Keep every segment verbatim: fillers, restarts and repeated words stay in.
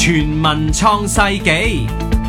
全民創世紀。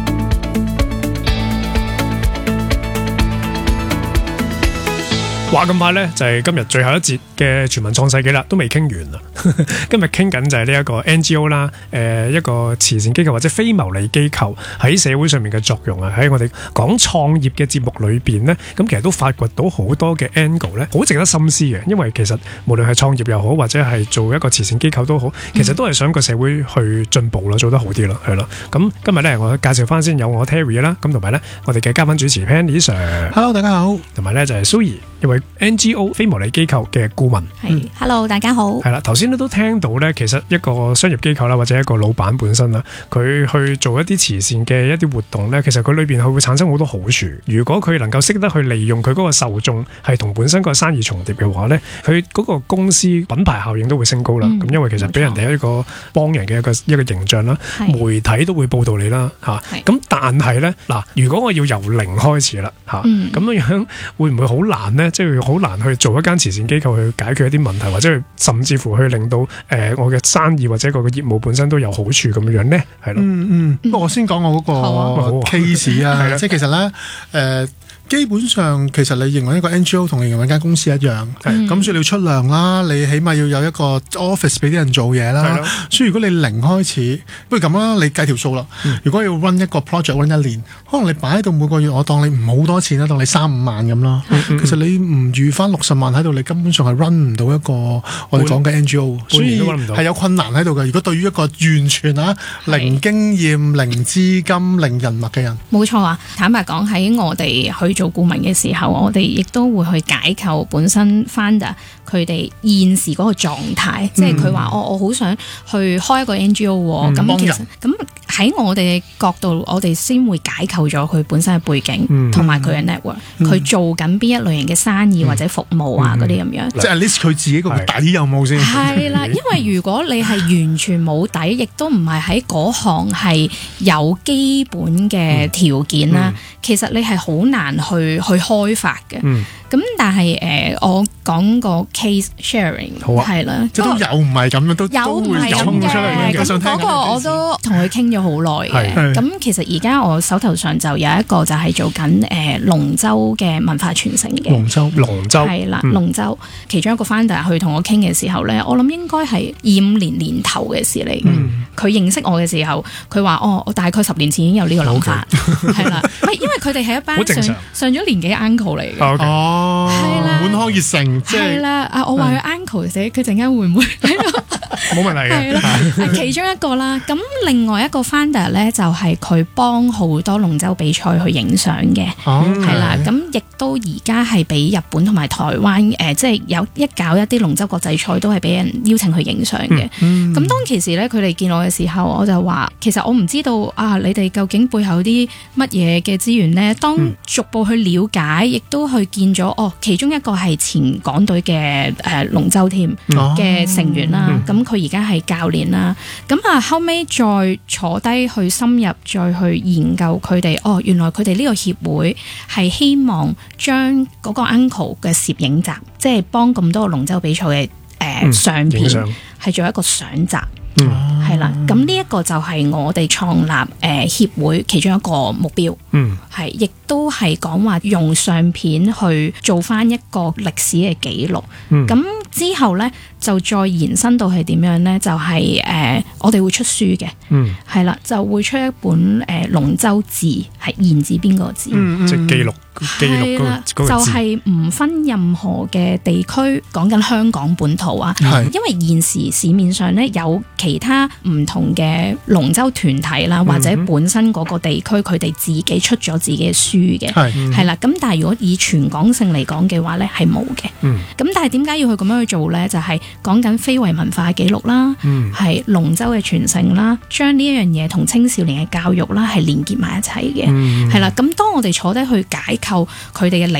話咁快呢，就係、是、今日最後一節嘅全民創世紀啦，都未傾完啦。今日傾緊就係呢一個 N G O 啦，誒一個慈善機構或者非牟利機構喺社會上面嘅作用啊。喺我哋講創業嘅節目裏邊呢，咁其實都發掘到好多嘅 angle 呢，好值得深思嘅。因為其實無論係創業又好，或者係做一個慈善機構都好，其實都係想個社會去進步啦，做得好啲啦，係咯。咁今日呢，我介紹翻先，有我 Terry 啦，咁同埋呢，我哋嘅嘉賓主持 Penny Sir，Hello 大家好， 同埋呢就係 Zoe，一位 N G O 非牟利機構嘅顧問。 係 ，Hello 大家好。 係啦，頭先都聽到咧，其實一個商業機構啦，或者一個老闆本身啦，佢去做一啲慈善嘅一啲活動咧，其實佢裏邊佢會產生好多好處。如果佢能夠識得去利用佢嗰個受眾係同本身個生意重疊嘅話咧，佢嗰個公司品牌效應都會升高啦。咁、嗯、因為其實俾人哋一個幫人嘅一個一個形象啦，媒體都會報道你啦，吓。咁但係咧嗱，如果我要由零開始啦，吓、嗯，咁樣樣會唔會好難咧？即係好難去做一間慈善機構去解決一啲問題，或者去甚至乎去令到誒、呃、我嘅生意或者個業務本身都有好處咁樣樣咧，係咯。 嗯嗯，不過我先講我嗰個 case 啊，啊即係其實咧誒。呃基本上其實你認為一個 N G O 同你認為一間公司一樣，咁所以你要出糧啦，你起碼要有一個 office 俾啲人做嘢啦。所以如果你零開始，不如咁啦，你計條數啦、嗯。如果要 run 一個 project run 一年，可能你擺喺度每個月，我當你唔好多錢啦，當你三五萬咁啦、嗯嗯。其實你唔預翻六十萬喺度，你根本上係 run 唔到一個我哋講嘅 N G O， 所以係有困難喺度嘅。如果對於一個完全啊零經驗、零資金、零人脈嘅人， 冇錯啊。坦白講，喺我哋去做顧問嘅時候，我哋亦都會去解構本身 founder 佢哋現時嗰個狀態，嗯、即係佢話我我好想去開一個 N G O 喎，咁、嗯、其實咁喺我哋嘅角度，我哋先會解構咗佢本身嘅背景同埋佢嘅 network，佢、嗯、做緊邊一類型嘅生意、嗯、或者服務啊嗰啲咁樣， 即係 at least 佢自己個底有冇先？ 係啦，因為如果你係完全冇底，亦都唔係喺嗰行係有基本嘅條件啦、嗯嗯，其實你係好難去去開發嘅。嗯咁但係誒、呃，我講個 case sharing 係啦， 即係都有唔係咁樣，都有唔係咁嘅。 咁嗰個我都同佢傾咗好耐嘅。咁其實而家我手頭上就有一個就係做緊誒龍舟嘅文化傳承嘅。 龍舟，龍舟係啦，龍舟、嗯、其中一個 founder 去同我傾嘅時候咧，我諗應該係二五年年頭嘅事嚟嘅。佢、嗯、認識我嘅時候，佢話：哦，我大概十年前已經有呢個諗法，係、okay. 啦。唔係因為佢哋係一班上上咗年紀嘅 uncle 嚟嘅。 Okay. 哦。哦，係啦，滿腔熱誠，即係啦。啊，我話佢 uncle 死，佢陣間會唔會？ 冇問題嘅。係啦，其中一個啦。咁另外一個 founder 咧，就係佢幫好多龍舟比賽去影相嘅。哦，係啦。咁亦都而家係俾日本同埋台灣誒、呃，即係有一搞一啲龍舟國際賽，都係俾人邀請去影相嘅。咁、嗯嗯、當其時咧，佢哋見我嘅時候，我就話：其實我唔知道啊，你哋究竟背後有啲乜嘢嘅資源咧？當逐步去了解，亦都去見咗。哦，其中一個係前港隊嘅誒龍舟添嘅成員啦，咁佢而家係教練啦，咁啊後尾再坐低去深入再去研究佢哋，哦，原來佢哋呢個協會係希望將嗰個 uncle 嘅攝影集，即係幫咁多個龍舟比賽嘅誒相片，係做一個相集。係、嗯、啦，咁呢一個就係我哋創立誒、呃、協會其中一個目標，嗯，係亦都係講話用相片去做翻一個歷史嘅記錄，咁、嗯、之後咧就再延伸到係點樣咧？就係、是、誒、呃、我哋會出書嘅，嗯，係啦，就會出一本誒龍舟誌，係言字邊個字， 嗯，即係記錄。 係啦，就係、是、唔分任何嘅地區，講緊香港本土啊。因為現時市面上咧有其他唔同嘅龍舟團體啦，或者本身嗰個地區佢哋自己出咗自己嘅書嘅，係啦。咁但係如果以全港性嚟講嘅話咧，係冇嘅。咁、嗯、但係點解要去咁樣去做咧？就係講緊非遺文化記錄啦，係、嗯、龍舟嘅傳承啦，將呢一樣嘢同青少年嘅教育啦係連結埋一齊嘅，係、嗯、啦。咁當我哋坐低去解構佢哋嘅歷